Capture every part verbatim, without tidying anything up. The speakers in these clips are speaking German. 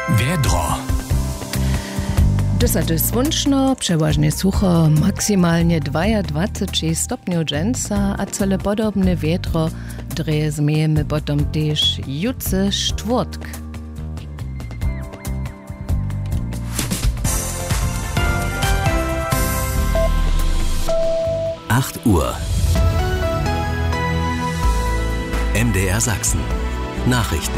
Wiedro. Dosadne słončno, przeważnie sucho, maksymalnie dwadzieścia stopni dżęsa, a cele podobne wietro dreje zmiejemy potem też jutrze czwartek. acht Uhr. M D R Sachsen. Nachrichten.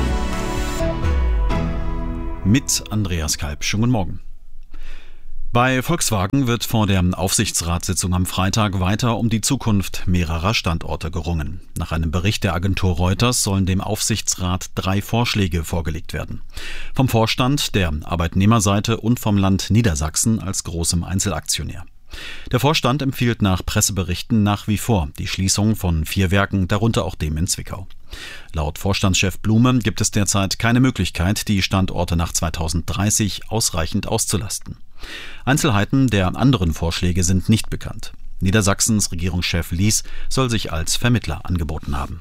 Mit Andreas Kalb. Schönen guten Morgen. Bei Volkswagen wird vor der Aufsichtsratssitzung am Freitag weiter um die Zukunft mehrerer Standorte gerungen. Nach einem Bericht der Agentur Reuters sollen dem Aufsichtsrat drei Vorschläge vorgelegt werden. Vom Vorstand, der Arbeitnehmerseite und vom Land Niedersachsen als großem Einzelaktionär. Der Vorstand empfiehlt nach Presseberichten nach wie vor die Schließung von vier Werken, darunter auch dem in Zwickau. Laut Vorstandschef Blume gibt es derzeit keine Möglichkeit, die Standorte nach zweitausenddreißig ausreichend auszulasten. Einzelheiten der anderen Vorschläge sind nicht bekannt. Niedersachsens Regierungschef Lies soll sich als Vermittler angeboten haben.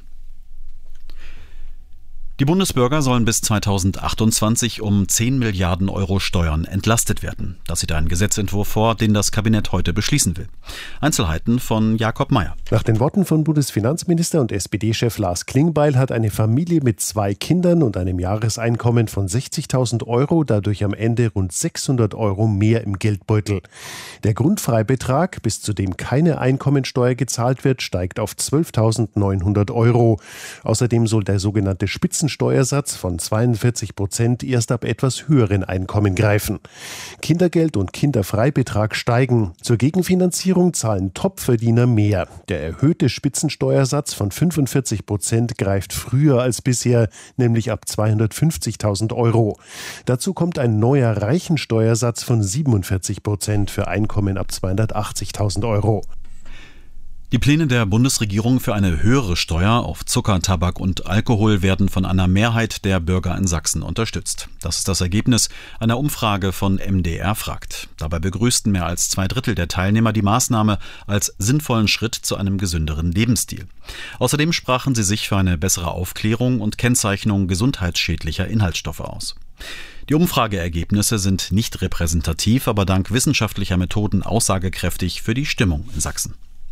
Die Bundesbürger sollen bis zweitausendachtundzwanzig um zehn Milliarden Euro Steuern entlastet werden. Das sieht ein Gesetzentwurf vor, den das Kabinett heute beschließen will. Einzelheiten von Jakob Mayer. Nach den Worten von Bundesfinanzminister und S P D-Chef Lars Klingbeil hat eine Familie mit zwei Kindern und einem Jahreseinkommen von sechzigtausend Euro dadurch am Ende rund sechshundert Euro mehr im Geldbeutel. Der Grundfreibetrag, bis zu dem keine Einkommensteuer gezahlt wird, steigt auf zwölftausendneunhundert Euro. Außerdem soll der sogenannte Spitzensteuersatz von zweiundvierzig Prozent erst ab etwas höheren Einkommen greifen. Kindergeld und Kinderfreibetrag steigen. Zur Gegenfinanzierung zahlen Topverdiener mehr. Der erhöhte Spitzensteuersatz von fünfundvierzig Prozent greift früher als bisher, nämlich ab zweihundertfünfzigtausend Euro. Dazu kommt ein neuer Reichensteuersatz von siebenundvierzig Prozent für Einkommen ab zweihundertachtzigtausend Euro. Die Pläne der Bundesregierung für eine höhere Steuer auf Zucker, Tabak und Alkohol werden von einer Mehrheit der Bürger in Sachsen unterstützt. Das ist das Ergebnis einer Umfrage von M D R fragt. Dabei begrüßten mehr als zwei Drittel der Teilnehmer die Maßnahme als sinnvollen Schritt zu einem gesünderen Lebensstil. Außerdem sprachen sie sich für eine bessere Aufklärung und Kennzeichnung gesundheitsschädlicher Inhaltsstoffe aus. Die Umfrageergebnisse sind nicht repräsentativ, aber dank wissenschaftlicher Methoden aussagekräftig für die Stimmung in Sachsen.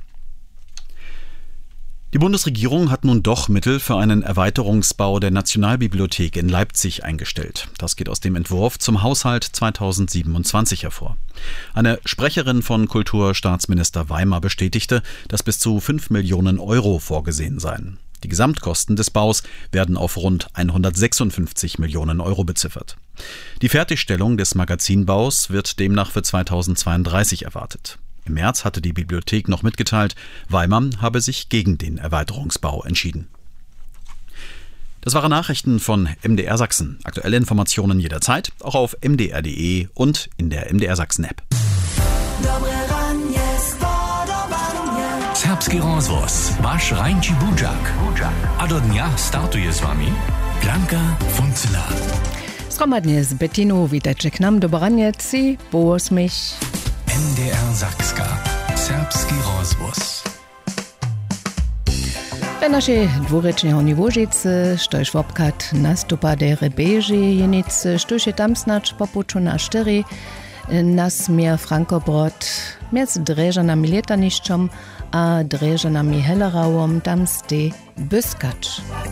Die Bundesregierung hat nun doch Mittel für einen Erweiterungsbau der Nationalbibliothek in Leipzig eingestellt. Das geht aus dem Entwurf zum Haushalt zweitausendsiebenundzwanzig hervor. Eine Sprecherin von Kulturstaatsminister Weimer bestätigte, dass bis zu fünf Millionen Euro vorgesehen seien. Die Gesamtkosten des Baus werden auf rund hundertsechsundfünfzig Millionen Euro beziffert. Die Fertigstellung des Magazinbaus wird demnach für zweitausendzweiunddreißig erwartet. Im März hatte die Bibliothek noch mitgeteilt, Weimer habe sich gegen den Erweiterungsbau entschieden. Das waren Nachrichten von M D R Sachsen. Aktuelle Informationen jederzeit, auch auf m d r punkt d e und in der M D R Sachsen App. Serbski rozvoz, vaš Rajnči Budžak. A do dnia startuje s vami Blanka Funcelar. Zgromadnie z Bettinu, witajcie k nam do Baranieci, Boos mich. M D R Sakska. Serbski rozvoz. W naszej dwurečnej Honiwožice, štož vopkat nastupa dere beži jenice, štož je tam snač popuču na štyri, nas mehr Frankobrod, mehr z dreżanami letaniščom, a dreżanami hellerawom tam ste Byskacz.